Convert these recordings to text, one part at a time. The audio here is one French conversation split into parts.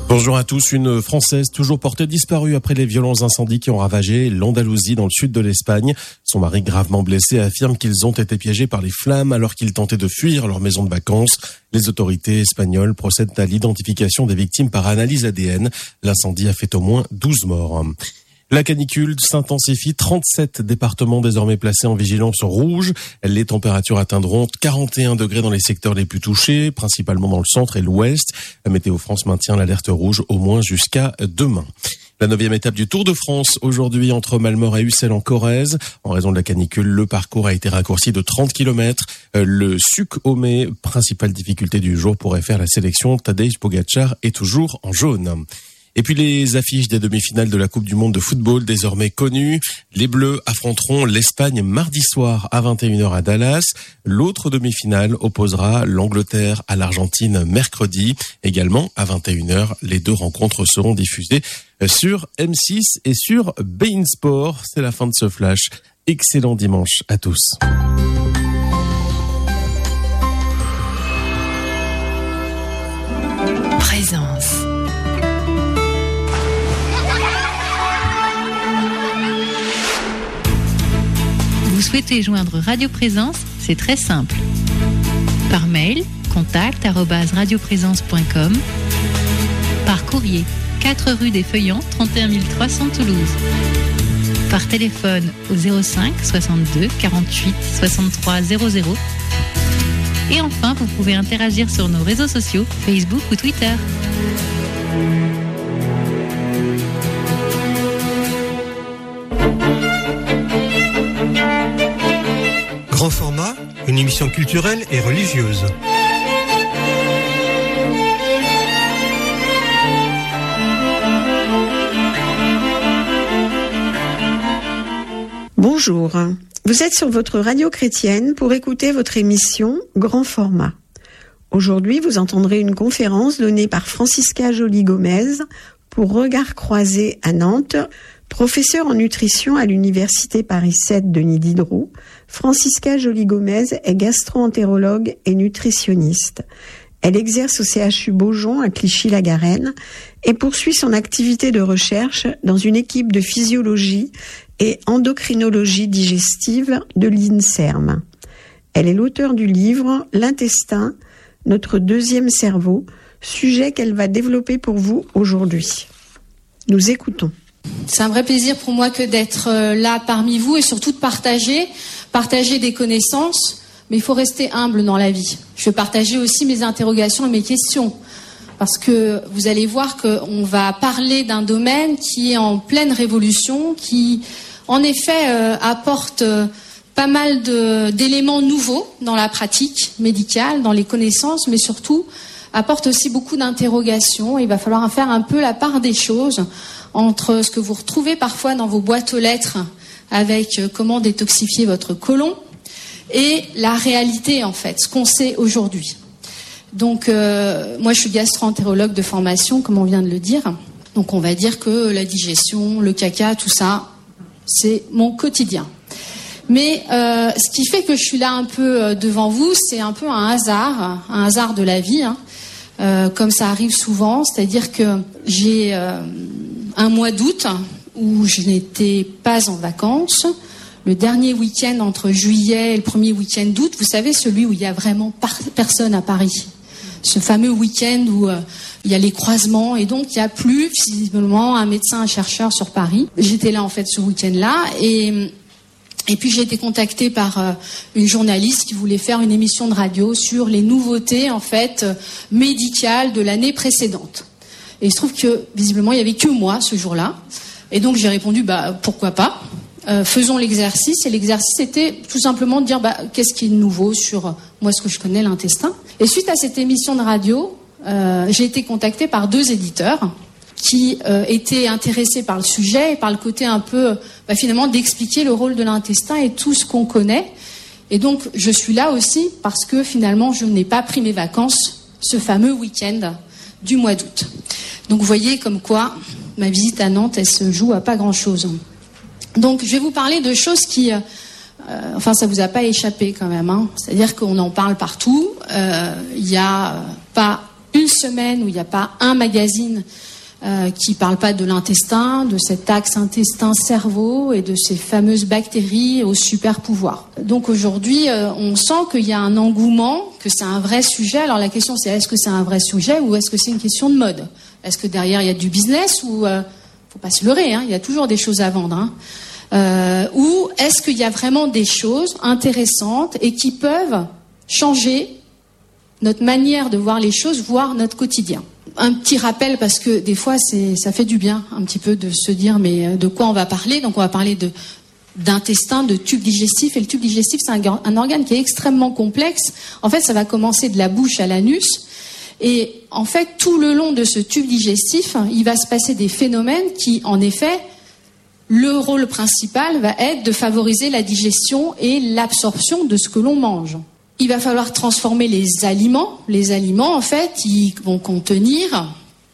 Bonjour à tous. Une Française toujours portée disparue après les violents incendies qui ont ravagé l'Andalousie dans le sud de l'Espagne. Son mari gravement blessé affirme qu'ils ont été piégés par les flammes alors qu'ils tentaient de fuir leur maison de vacances. Les autorités espagnoles procèdent à l'identification des victimes par analyse ADN. L'incendie a fait au moins 12 morts. La canicule s'intensifie, 37 départements désormais placés en vigilance rouge. Les températures atteindront 41 degrés dans les secteurs les plus touchés, principalement dans le centre et l'ouest. Météo France maintient l'alerte rouge au moins jusqu'à demain. La 9e étape du Tour de France, aujourd'hui entre Malmort et Ussel en Corrèze. En raison de la canicule, le parcours a été raccourci de 30 km. Le Suc-Homé, principale difficulté du jour, pourrait faire la sélection. Tadej Pogačar est toujours en jaune. Et puis les affiches des demi-finales de la Coupe du Monde de football désormais connues. Les Bleus affronteront l'Espagne mardi soir à 21h à Dallas. L'autre demi-finale opposera l'Angleterre à l'Argentine mercredi. Également à 21h, les deux rencontres seront diffusées sur M6 et sur beIN Sport. C'est la fin de ce flash. Excellent dimanche à tous. Présence. Vous souhaitez joindre Radio Présence? C'est très simple. Par mail, contact@radioprésence.com. Par courrier, 4 rue des Feuillants, 31 300 Toulouse. Par téléphone au 05 62 48 63 00. Et enfin, vous pouvez interagir sur nos réseaux sociaux, Facebook ou Twitter. Grand format, une émission culturelle et religieuse. Bonjour, vous êtes sur votre radio chrétienne pour écouter votre émission Grand format. Aujourd'hui, vous entendrez une conférence donnée par Francisca Joly-Gomez pour Regard croisé à Nantes. Professeure en nutrition à l'université Paris 7 Denis Diderot, Francisca Joly-Gomez est gastro-entérologue et nutritionniste. Elle exerce au CHU Beaujon à Clichy-la-Garenne et poursuit son activité de recherche dans une équipe de physiologie et endocrinologie digestive de l'INSERM. Elle est l'auteure du livre « L'intestin, notre deuxième cerveau », sujet qu'elle va développer pour vous aujourd'hui. Nous écoutons. C'est un vrai plaisir pour moi que d'être là parmi vous et surtout de partager des connaissances, mais il faut rester humble dans la vie. Je vais partager aussi mes interrogations et mes questions, parce que vous allez voir qu'on va parler d'un domaine qui est en pleine révolution, qui en effet apporte pas mal d'éléments nouveaux dans la pratique médicale, dans les connaissances, mais surtout apporte aussi beaucoup d'interrogations. Il va falloir faire un peu la part des choses entre ce que vous retrouvez parfois dans vos boîtes aux lettres avec comment détoxifier votre côlon et la réalité en fait, ce qu'on sait aujourd'hui. Donc moi je suis gastro-entérologue de formation comme on vient de le dire. Donc on va dire que la digestion, le caca, tout ça, c'est mon quotidien. Mais ce qui fait que je suis là un peu devant vous, c'est un peu un hasard de la vie, comme ça arrive souvent, c'est-à-dire que j'ai un mois d'août où je n'étais pas en vacances. Le dernier week-end entre juillet et le premier week-end d'août, vous savez, celui où il n'y a vraiment personne à Paris. Ce fameux week-end où il y a les croisements et donc il n'y a plus visiblement un médecin, un chercheur sur Paris. J'étais là en fait ce week-end-là et puis j'ai été contactée par une journaliste qui voulait faire une émission de radio sur les nouveautés en fait médicales de l'année précédente. Et il se trouve que, visiblement, il n'y avait que moi ce jour-là. Et donc, j'ai répondu, pourquoi pas. Faisons l'exercice. Et l'exercice était tout simplement de dire, qu'est-ce qui est nouveau sur, moi, ce que je connais, l'intestin. Et suite à cette émission de radio, j'ai été contactée par 2 éditeurs qui étaient intéressés par le sujet et par le côté un peu, finalement, d'expliquer le rôle de l'intestin et tout ce qu'on connaît. Et donc, je suis là aussi parce que, finalement, je n'ai pas pris mes vacances ce fameux week-end du mois d'août. Donc vous voyez comme quoi ma visite à Nantes, elle se joue à pas grand-chose. Donc je vais vous parler de choses qui, ça vous a pas échappé quand même. C'est-à-dire qu'on en parle partout. Il n'y a pas une semaine où il n'y a pas un magazine qui parle pas de l'intestin, de cet axe intestin-cerveau et de ces fameuses bactéries aux super pouvoirs. Donc aujourd'hui, on sent qu'il y a un engouement, que c'est un vrai sujet. Alors la question c'est, est-ce que c'est un vrai sujet ou est-ce que c'est une question de mode? Est-ce que derrière il y a du business ou faut pas se leurrer, hein, il y a toujours des choses à vendre, hein. Ou est-ce qu'il y a vraiment des choses intéressantes et qui peuvent changer notre manière de voir les choses, voire notre quotidien? Un petit rappel, parce que des fois ça fait du bien un petit peu de se dire mais de quoi on va parler. Donc on va parler d'intestin, de tube digestif. Et le tube digestif, c'est un organe qui est extrêmement complexe. En fait, ça va commencer de la bouche à l'anus. Et en fait, tout le long de ce tube digestif, il va se passer des phénomènes qui, en effet, le rôle principal va être de favoriser la digestion et l'absorption de ce que l'on mange. Il va falloir transformer les aliments. Les aliments, en fait, ils vont contenir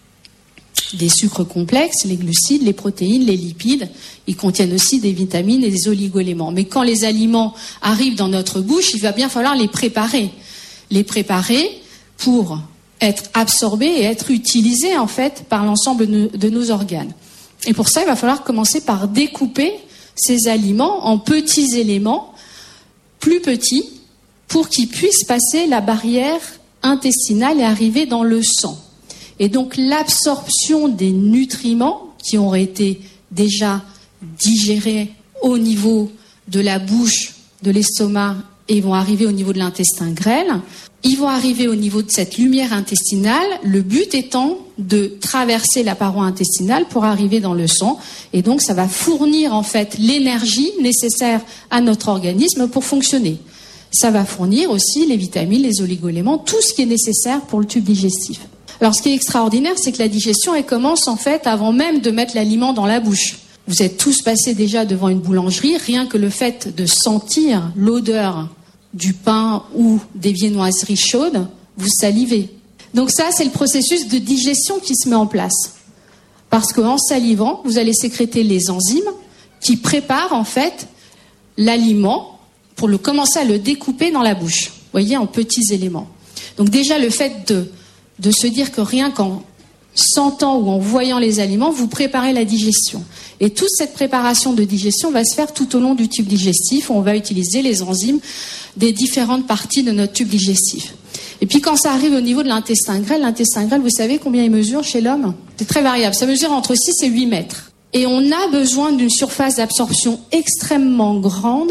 des sucres complexes, les glucides, les protéines, les lipides. Ils contiennent aussi des vitamines et des oligo-éléments. Mais quand les aliments arrivent dans notre bouche, il va bien falloir les préparer. Les préparer pour être absorbés et être utilisés, en fait, par l'ensemble de nos organes. Et pour ça, il va falloir commencer par découper ces aliments en petits éléments, plus petits, pour qu'ils puissent passer la barrière intestinale et arriver dans le sang. Et donc l'absorption des nutriments qui auraient été déjà digérés au niveau de la bouche, de l'estomac, et vont arriver au niveau de l'intestin grêle, ils vont arriver au niveau de cette lumière intestinale, le but étant de traverser la paroi intestinale pour arriver dans le sang. Et donc ça va fournir en fait l'énergie nécessaire à notre organisme pour fonctionner. Ça va fournir aussi les vitamines, les oligo-éléments, tout ce qui est nécessaire pour le tube digestif. Alors ce qui est extraordinaire, c'est que la digestion, elle commence en fait avant même de mettre l'aliment dans la bouche. Vous êtes tous passés déjà devant une boulangerie, rien que le fait de sentir l'odeur du pain ou des viennoiseries chaudes, vous salivez. Donc ça, c'est le processus de digestion qui se met en place. Parce qu'en salivant, vous allez sécréter les enzymes qui préparent en fait l'aliment pour commencer à le découper dans la bouche, vous voyez, en petits éléments. Donc déjà, le fait de se dire que rien qu'en sentant ou en voyant les aliments, vous préparez la digestion. Et toute cette préparation de digestion va se faire tout au long du tube digestif, où on va utiliser les enzymes des différentes parties de notre tube digestif. Et puis quand ça arrive au niveau de l'intestin grêle, vous savez combien il mesure chez l'homme? C'est très variable, ça mesure entre 6 et 8 mètres. Et on a besoin d'une surface d'absorption extrêmement grande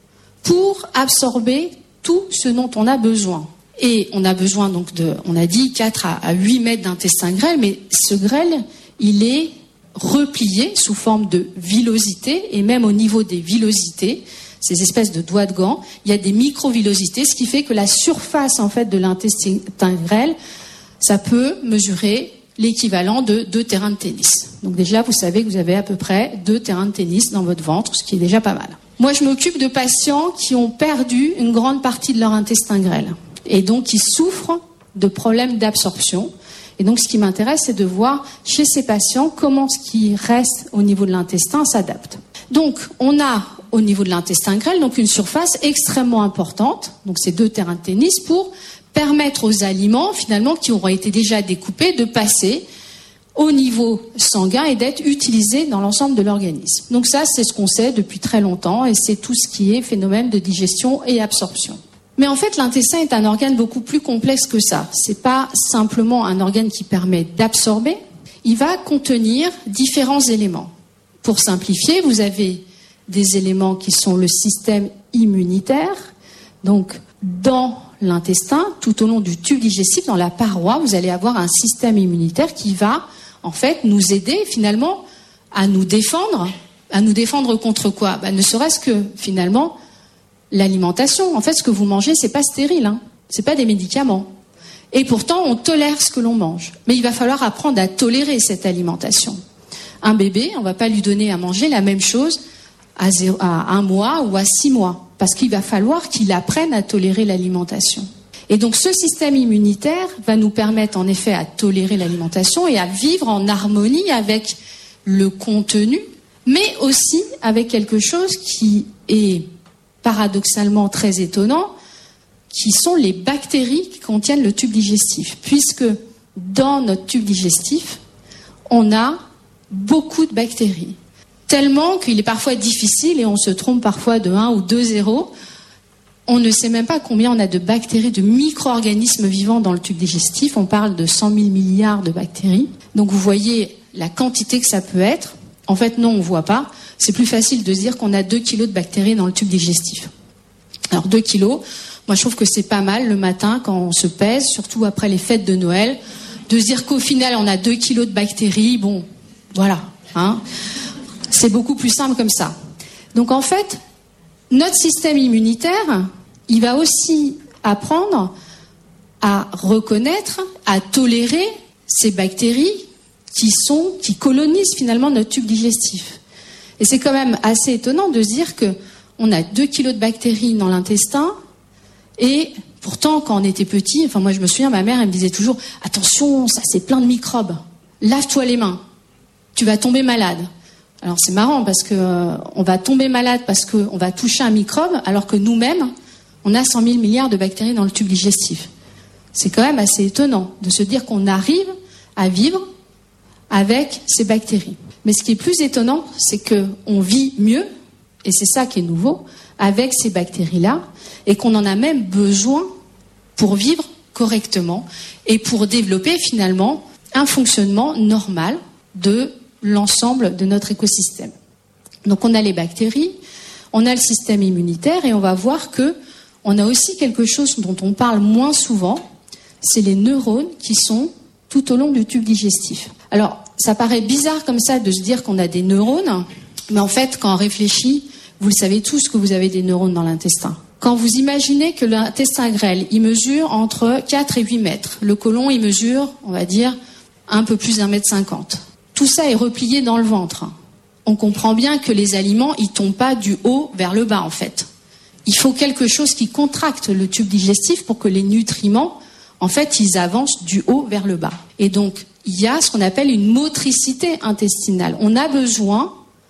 pour absorber tout ce dont on a besoin. Et on a besoin donc on a dit 4 à 8 mètres d'intestin grêle, mais ce grêle, il est replié sous forme de villosités, et même au niveau des villosités, ces espèces de doigts de gants, il y a des micro-villosités, ce qui fait que la surface en fait de l'intestin grêle, ça peut mesurer l'équivalent de 2 terrains de tennis. Donc déjà, vous savez que vous avez à peu près 2 terrains de tennis dans votre ventre, ce qui est déjà pas mal. Moi, je m'occupe de patients qui ont perdu une grande partie de leur intestin grêle et donc qui souffrent de problèmes d'absorption. Et donc, ce qui m'intéresse, c'est de voir chez ces patients comment ce qui reste au niveau de l'intestin s'adapte. Donc, on a au niveau de l'intestin grêle donc une surface extrêmement importante, donc c'est 2 terrains de tennis, pour permettre aux aliments, finalement, qui auraient été déjà découpés, de passer au niveau sanguin et d'être utilisés dans l'ensemble de l'organisme. Donc ça, c'est ce qu'on sait depuis très longtemps, et c'est tout ce qui est phénomène de digestion et absorption. Mais en fait, l'intestin est un organe beaucoup plus complexe que ça. C'est pas simplement un organe qui permet d'absorber, il va contenir différents éléments. Pour simplifier, vous avez des éléments qui sont le système immunitaire. Donc, dans l'intestin, tout au long du tube digestif, dans la paroi, vous allez avoir un système immunitaire qui va, en fait, nous aider finalement à nous défendre. À nous défendre contre quoi? Ne serait-ce que, finalement, l'alimentation. En fait, ce que vous mangez, c'est pas stérile, hein. C'est pas des médicaments. Et pourtant, on tolère ce que l'on mange. Mais il va falloir apprendre à tolérer cette alimentation. Un bébé, on va pas lui donner à manger la même chose à 1 mois ou à 6 mois. Parce qu'il va falloir qu'il apprenne à tolérer l'alimentation. Et donc, ce système immunitaire va nous permettre, en effet, à tolérer l'alimentation et à vivre en harmonie avec le contenu, mais aussi avec quelque chose qui est paradoxalement très étonnant, qui sont les bactéries qui contiennent le tube digestif. Puisque dans notre tube digestif, on a beaucoup de bactéries. Tellement qu'il est parfois difficile, et on se trompe parfois de 1 ou 2 zéros, on ne sait même pas combien on a de bactéries, de micro-organismes vivants dans le tube digestif. On parle de 100 000 milliards de bactéries. Donc vous voyez la quantité que ça peut être. En fait, non, on ne voit pas. C'est plus facile de se dire qu'on a 2 kilos de bactéries dans le tube digestif. Alors 2 kilos, moi je trouve que c'est pas mal le matin quand on se pèse, surtout après les fêtes de Noël, de se dire qu'au final on a 2 kilos de bactéries. Bon, voilà. C'est beaucoup plus simple comme ça. Donc en fait, notre système immunitaire, il va aussi apprendre à reconnaître, à tolérer ces bactéries qui colonisent finalement notre tube digestif. Et c'est quand même assez étonnant de se dire que on a 2 kilos de bactéries dans l'intestin, et pourtant quand on était petit, moi je me souviens, ma mère elle me disait toujours attention, ça c'est plein de microbes, lave-toi les mains, tu vas tomber malade. Alors c'est marrant parce que on va tomber malade parce qu'on va toucher un microbe, alors que nous-mêmes, on a 100 000 milliards de bactéries dans le tube digestif. C'est quand même assez étonnant de se dire qu'on arrive à vivre avec ces bactéries. Mais ce qui est plus étonnant, c'est qu'on vit mieux, et c'est ça qui est nouveau, avec ces bactéries-là, et qu'on en a même besoin pour vivre correctement et pour développer finalement un fonctionnement normal de l'ensemble de notre écosystème. Donc on a les bactéries, on a le système immunitaire, et on va voir que on a aussi quelque chose dont on parle moins souvent, c'est les neurones qui sont tout au long du tube digestif. Alors ça paraît bizarre comme ça de se dire qu'on a des neurones, mais en fait quand on réfléchit, vous le savez tous que vous avez des neurones dans l'intestin. Quand vous imaginez que l'intestin grêle, il mesure entre 4 et 8 mètres, le côlon il mesure, on va dire, un peu plus d'1,50 m. Tout ça est replié dans le ventre. On comprend bien que les aliments, ils tombent pas du haut vers le bas, en fait. Il faut quelque chose qui contracte le tube digestif pour que les nutriments, en fait, ils avancent du haut vers le bas. Et donc, il y a ce qu'on appelle une motricité intestinale. On a besoin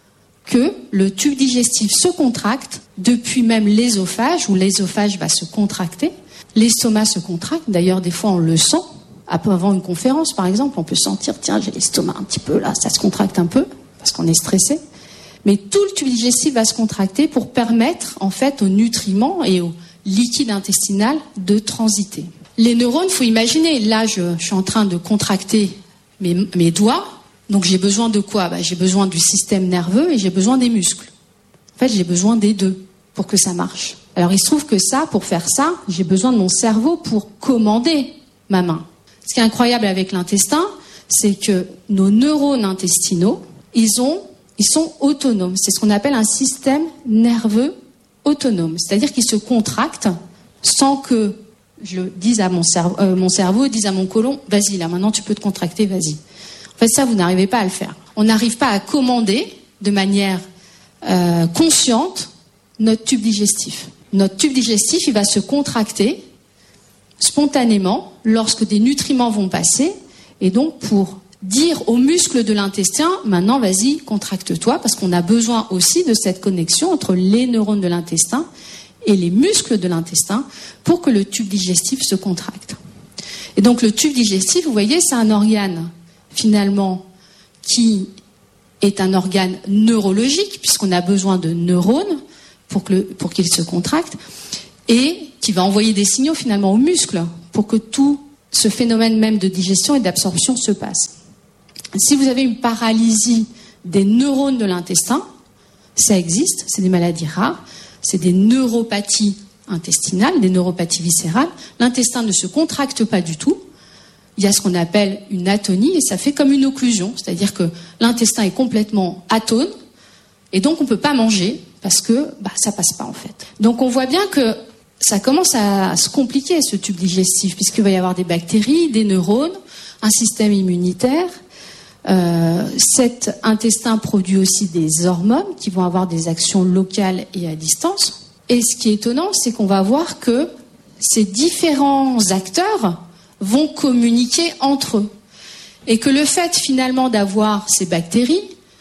que le tube digestif se contracte depuis même l'ésophage, où l'ésophage va se contracter. L'estomac se contracte. D'ailleurs, des fois, on le sent. Avant une conférence, par exemple, on peut sentir, tiens, j'ai l'estomac un petit peu là, ça se contracte un peu, parce qu'on est stressé. Mais tout le tube digestif va se contracter pour permettre, en fait, aux nutriments et au liquide intestinal de transiter. Les neurones, faut imaginer, là, je suis en train de contracter mes doigts, donc j'ai besoin de quoi ? J'ai besoin du système nerveux et j'ai besoin des muscles. En fait, j'ai besoin des deux pour que ça marche. Alors, il se trouve que pour faire ça, j'ai besoin de mon cerveau pour commander ma main. Ce qui est incroyable avec l'intestin, c'est que nos neurones intestinaux, ils sont autonomes. C'est ce qu'on appelle un système nerveux autonome. C'est-à-dire qu'ils se contractent sans que je dise à mon cerveau, dise à mon côlon, vas-y là, maintenant tu peux te contracter, vas-y. En fait, ça, vous n'arrivez pas à le faire. On n'arrive pas à commander de manière consciente notre tube digestif. Notre tube digestif, il va se contracter spontanément lorsque des nutriments vont passer, et donc pour dire aux muscles de l'intestin, maintenant vas-y, contracte-toi, parce qu'on a besoin aussi de cette connexion entre les neurones de l'intestin et les muscles de l'intestin pour que le tube digestif se contracte. Et donc le tube digestif, vous voyez, c'est un organe finalement qui est un organe neurologique, puisqu'on a besoin de neurones pour qu'ils se contractent, et qui va envoyer des signaux finalement aux muscles pour que tout ce phénomène même de digestion et d'absorption se passe. Si vous avez une paralysie des neurones de l'intestin, ça existe, c'est des maladies rares, c'est des neuropathies intestinales, des neuropathies viscérales. L'intestin ne se contracte pas du tout. Il y a ce qu'on appelle une atonie et ça fait comme une occlusion, c'est-à-dire que l'intestin est complètement atone et donc on ne peut pas manger parce que ça passe pas en fait. Donc on voit bien que ça commence à se compliquer ce tube digestif puisqu'il va y avoir des bactéries, des neurones, un système immunitaire. Cet intestin produit aussi des hormones qui vont avoir des actions locales et à distance. Et ce qui est étonnant, c'est qu'on va voir que ces différents acteurs vont communiquer entre eux. Et que le fait finalement d'avoir ces bactéries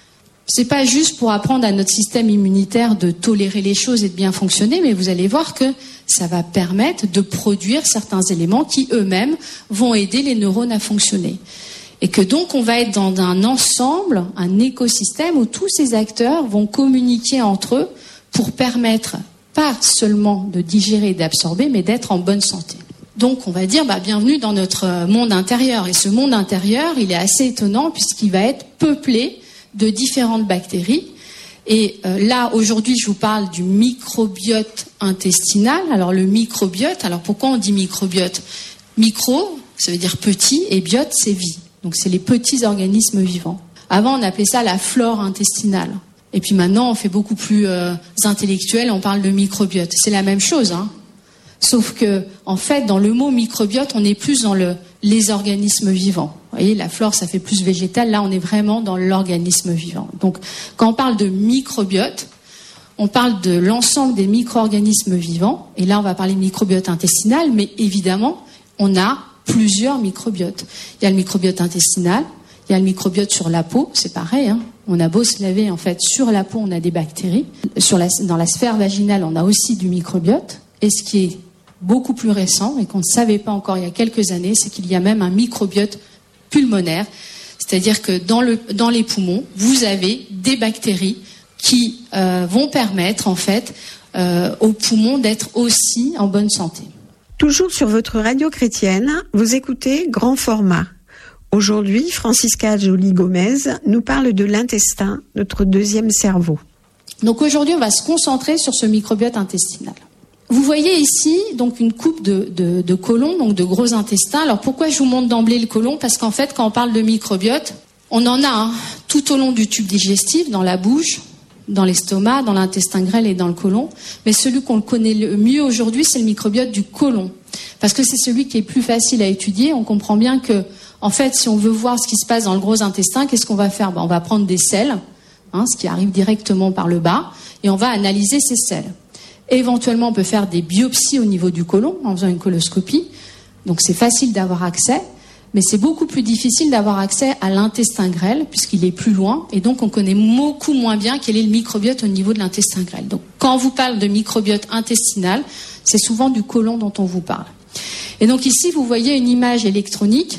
C'est pas juste pour apprendre à notre système immunitaire de tolérer les choses et de bien fonctionner, mais vous allez voir que ça va permettre de produire certains éléments qui eux-mêmes vont aider les neurones à fonctionner. Et que donc on va être dans un ensemble, un écosystème où tous ces acteurs vont communiquer entre eux pour permettre pas seulement de digérer et d'absorber, mais d'être en bonne santé. Donc on va dire bienvenue dans notre monde intérieur. Et ce monde intérieur, il est assez étonnant puisqu'il va être peuplé de différentes bactéries. Et là, aujourd'hui, je vous parle du microbiote intestinal. Alors le microbiote, alors pourquoi on dit microbiote ? Micro, ça veut dire petit, et biote, c'est vie. Donc c'est les petits organismes vivants. Avant, on appelait ça la flore intestinale. Et puis maintenant, on fait beaucoup plus intellectuel, on parle de microbiote. C'est la même chose, hein. Sauf que, en fait, dans le mot microbiote, on est plus dans les organismes vivants. Vous voyez, la flore, ça fait plus végétal. Là, on est vraiment dans l'organisme vivant. Donc, quand on parle de microbiote, on parle de l'ensemble des micro-organismes vivants. Et là, on va parler de microbiote intestinal, mais évidemment, on a plusieurs microbiotes. Il y a le microbiote intestinal, il y a le microbiote sur la peau, c'est pareil, hein. On a beau se laver, en fait, sur la peau, on a des bactéries. Dans la sphère vaginale, on a aussi du microbiote. Et ce qui est beaucoup plus récent, et qu'on ne savait pas encore il y a quelques années, c'est qu'il y a même un microbiote pulmonaire. C'est-à-dire que dans les poumons, vous avez des bactéries qui vont permettre, en fait, aux poumons d'être aussi en bonne santé. Toujours sur votre radio chrétienne, vous écoutez Grand Format. Aujourd'hui, Francisca Joly-Gomez nous parle de l'intestin, notre deuxième cerveau. Donc aujourd'hui, on va se concentrer sur ce microbiote intestinal. Vous voyez ici donc une coupe de côlon, donc de gros intestins. Alors pourquoi je vous montre d'emblée le côlon ? Parce qu'en fait, quand on parle de microbiote, on en a tout au long du tube digestif, dans la bouche, dans l'estomac, dans l'intestin grêle et dans le côlon. Mais celui qu'on le connaît le mieux aujourd'hui, c'est le microbiote du côlon. Parce que c'est celui qui est plus facile à étudier. On comprend bien que, en fait, si on veut voir ce qui se passe dans le gros intestin, qu'est-ce qu'on va faire ? On va prendre des selles, ce qui arrive directement par le bas, et on va analyser ces selles. Éventuellement, on peut faire des biopsies au niveau du côlon en faisant une coloscopie. Donc c'est facile d'avoir accès, mais c'est beaucoup plus difficile d'avoir accès à l'intestin grêle puisqu'il est plus loin et donc on connaît beaucoup moins bien quel est le microbiote au niveau de l'intestin grêle. Donc quand on vous parle de microbiote intestinal, c'est souvent du côlon dont on vous parle. Et donc ici, vous voyez une image électronique,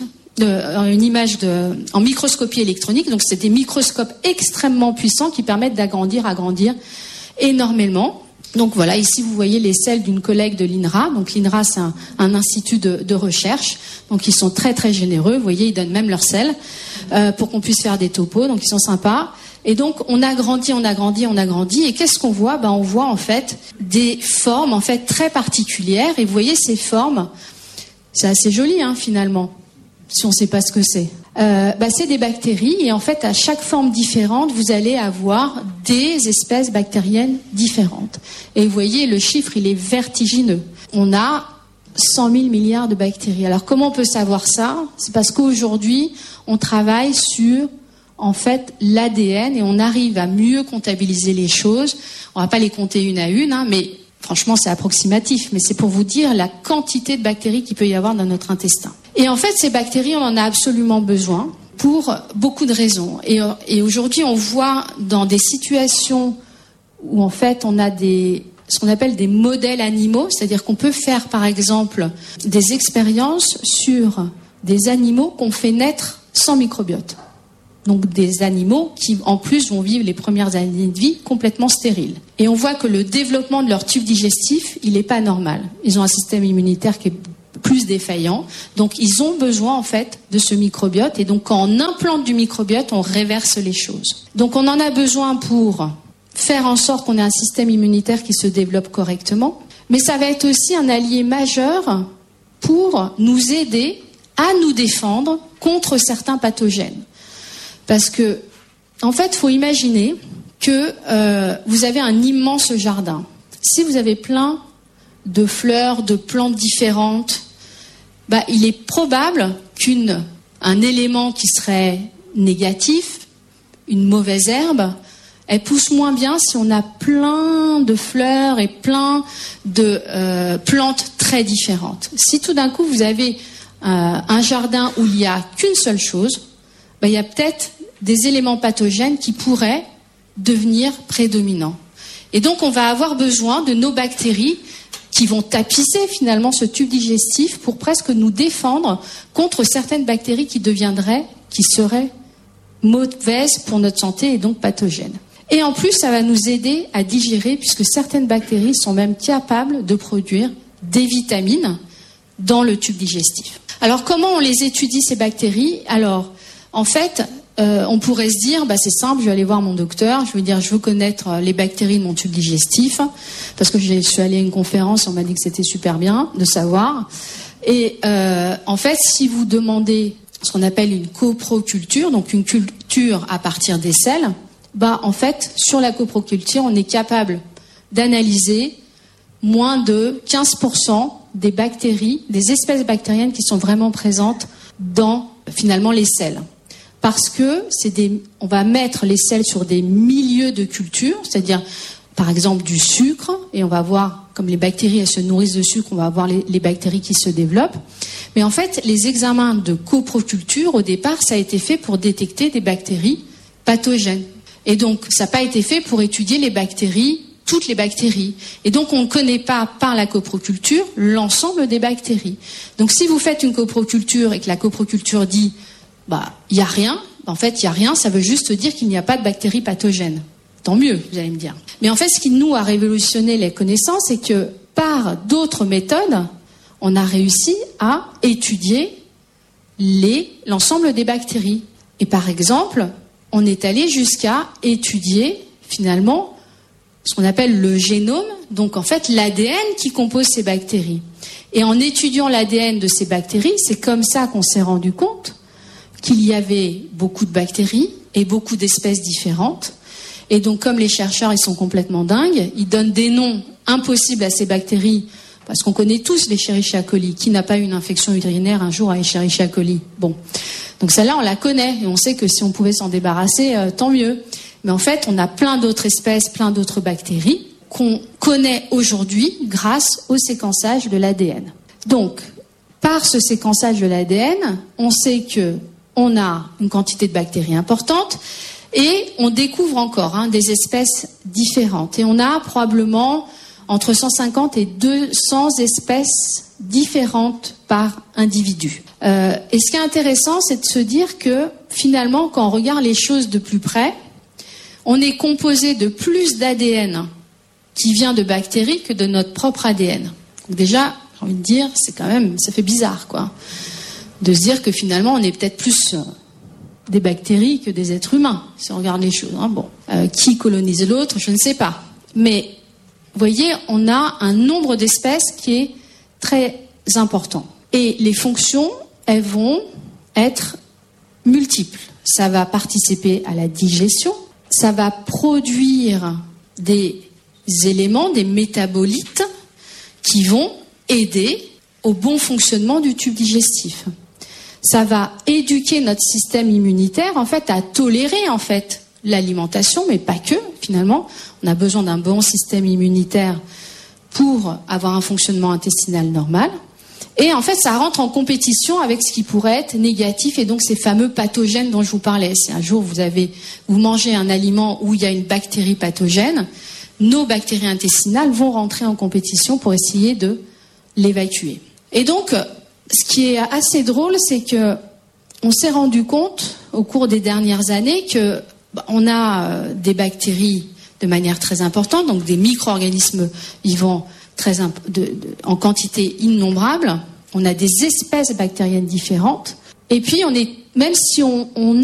en microscopie électronique. Donc c'est des microscopes extrêmement puissants qui permettent agrandir énormément. Donc voilà, ici vous voyez les selles d'une collègue de l'INRA. Donc l'INRA, c'est un institut de recherche. Donc ils sont très très généreux. Vous voyez, ils donnent même leurs selles pour qu'on puisse faire des topos. Donc ils sont sympas. Et donc on agrandit. Et qu'est-ce qu'on voit ? On voit en fait des formes en fait très particulières. Et vous voyez ces formes, c'est assez joli finalement, si on ne sait pas ce que c'est. C'est des bactéries et en fait à chaque forme différente vous allez avoir des espèces bactériennes différentes et vous voyez le chiffre il est vertigineux. On a 100 000 milliards de bactéries. Alors comment on peut savoir ça ? C'est parce qu'aujourd'hui on travaille sur en fait l'ADN et on arrive à mieux comptabiliser les choses. On va pas les compter une à une mais franchement c'est approximatif, mais c'est pour vous dire la quantité de bactéries qu'il peut y avoir dans notre intestin. Et en fait, ces bactéries, on en a absolument besoin pour beaucoup de raisons. Et aujourd'hui, on voit dans des situations où en fait, on a ce qu'on appelle des modèles animaux, c'est-à-dire qu'on peut faire, par exemple, des expériences sur des animaux qu'on fait naître sans microbiote. Donc des animaux qui, en plus, vont vivre les premières années de vie complètement stériles. Et on voit que le développement de leur tube digestif, il n'est pas normal. Ils ont un système immunitaire qui est plus défaillant. Donc, ils ont besoin, en fait, de ce microbiote. Et donc, quand on implante du microbiote, on réverse les choses. Donc, on en a besoin pour faire en sorte qu'on ait un système immunitaire qui se développe correctement. Mais ça va être aussi un allié majeur pour nous aider à nous défendre contre certains pathogènes. Parce que, en fait, il faut imaginer que vous avez un immense jardin. Si vous avez plein de fleurs, de plantes différentes, il est probable qu'un élément qui serait négatif, une mauvaise herbe, elle pousse moins bien si on a plein de fleurs et plein de plantes très différentes. Si tout d'un coup vous avez un jardin où il n'y a qu'une seule chose, il y a peut-être des éléments pathogènes qui pourraient devenir prédominant. Et donc on va avoir besoin de nos bactéries qui vont tapisser finalement ce tube digestif pour presque nous défendre contre certaines bactéries qui seraient mauvaises pour notre santé et donc pathogènes. Et en plus, ça va nous aider à digérer puisque certaines bactéries sont même capables de produire des vitamines dans le tube digestif. Alors comment on les étudie ces bactéries ? Alors en fait, on pourrait se dire, c'est simple, je vais aller voir mon docteur, je veux connaître les bactéries de mon tube digestif, parce que je suis allée à une conférence, on m'a dit que c'était super bien de savoir. Et en fait, si vous demandez ce qu'on appelle une coproculture, donc une culture à partir des selles, en fait, sur la coproculture, on est capable d'analyser moins de 15% des bactéries, des espèces bactériennes qui sont vraiment présentes dans, finalement, les selles. Parce que on va mettre les selles sur des milieux de culture, c'est-à-dire par exemple du sucre, et on va voir, comme les bactéries elles se nourrissent de sucre, on va voir les bactéries qui se développent. Mais en fait, les examens de coproculture, au départ, ça a été fait pour détecter des bactéries pathogènes. Et donc, ça n'a pas été fait pour étudier les bactéries, toutes les bactéries. Et donc, on ne connaît pas par la coproculture l'ensemble des bactéries. Donc, si vous faites une coproculture et que la coproculture dit il n'y a rien. En fait, il n'y a rien, ça veut juste dire qu'il n'y a pas de bactéries pathogènes. Tant mieux, vous allez me dire. Mais en fait, ce qui nous a révolutionné les connaissances, c'est que par d'autres méthodes, on a réussi à étudier l'ensemble des bactéries. Et par exemple, on est allé jusqu'à étudier finalement ce qu'on appelle le génome, donc en fait l'ADN qui compose ces bactéries. Et en étudiant l'ADN de ces bactéries, c'est comme ça qu'on s'est rendu compte qu'il y avait beaucoup de bactéries et beaucoup d'espèces différentes. Et donc, comme les chercheurs, ils sont complètement dingues, ils donnent des noms impossibles à ces bactéries, parce qu'on connaît tous l'Escherichia coli. Qui n'a pas eu une infection urinaire un jour à Escherichia coli ? Bon. Donc celle-là, on la connaît, et on sait que si on pouvait s'en débarrasser, tant mieux. Mais en fait, on a plein d'autres espèces, plein d'autres bactéries qu'on connaît aujourd'hui grâce au séquençage de l'ADN. Donc, par ce séquençage de l'ADN, on sait que on a une quantité de bactéries importante et on découvre encore des espèces différentes. Et on a probablement entre 150 et 200 espèces différentes par individu. Et ce qui est intéressant, c'est de se dire que finalement, quand on regarde les choses de plus près, on est composé de plus d'ADN qui vient de bactéries que de notre propre ADN. Donc déjà, j'ai envie de dire, c'est quand même, ça fait bizarre, quoi. De se dire que finalement, on est peut-être plus des bactéries que des êtres humains, si on regarde les choses. Qui colonise l'autre, je ne sais pas. Mais, vous voyez, on a un nombre d'espèces qui est très important. Et les fonctions, elles vont être multiples. Ça va participer à la digestion, ça va produire des éléments, des métabolites qui vont aider au bon fonctionnement du tube digestif. Ça va éduquer notre système immunitaire en fait à tolérer en fait l'alimentation, mais pas que. Finalement, on a besoin d'un bon système immunitaire pour avoir un fonctionnement intestinal normal. Et en fait, ça rentre en compétition avec ce qui pourrait être négatif et donc ces fameux pathogènes dont je vous parlais. Si un jour vous mangez un aliment où il y a une bactérie pathogène, nos bactéries intestinales vont rentrer en compétition pour essayer de l'évacuer. Et donc, ce qui est assez drôle, c'est que on s'est rendu compte au cours des dernières années que on a des bactéries de manière très importante, donc des micro-organismes vivants en quantité innombrable. On a des espèces bactériennes différentes. Et puis, même si on